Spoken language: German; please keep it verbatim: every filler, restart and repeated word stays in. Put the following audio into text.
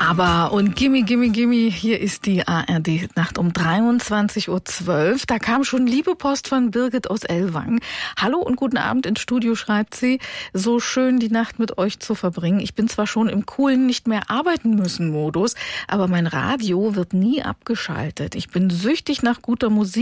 Aber und Gimme, Gimme, Gimme, hier ist die A R D-Nacht um dreiundzwanzig Uhr zwölf. Da kam schon liebe Post von Birgit aus Ellwangen. Hallo und guten Abend ins Studio, schreibt sie. So schön, die Nacht mit euch zu verbringen. Ich bin zwar schon im coolen nicht mehr arbeiten müssen Modus, aber mein Radio wird nie abgeschaltet. Ich bin süchtig nach guter Musik.